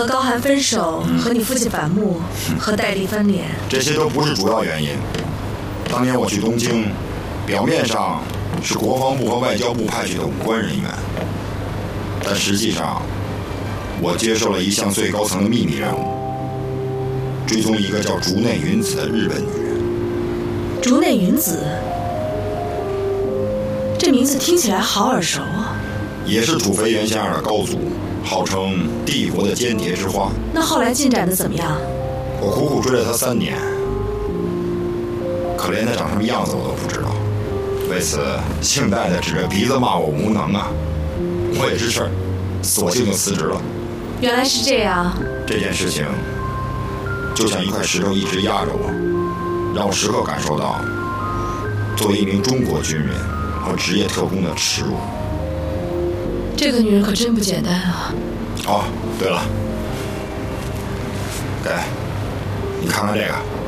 和高寒分手，和你父亲反目，和戴笠翻脸， 这些都不是主要原因。当年我去东京，表面上是国防部和外交部派去的武官人员，但实际上我接受了一项最高层的秘密任务，追踪一个叫竹内云子的日本女人。 竹内云子，这名字听起来好耳熟啊！ 也是土肥原贤二的高祖，号称帝国的间谍之花。 那后来进展的怎么样？ 我苦苦追了他3年，可连他长什么样子我都不知道。为此，姓戴的指着鼻子骂我无能啊！我也是事儿，索性就辞职了。 原来是这样。 这件事情就像一块石头一直压着我，让我时刻感受到作为一名中国军人和职业特工的耻辱。 这个女人可真不简单啊！ 哦，对了，给，你看看这个。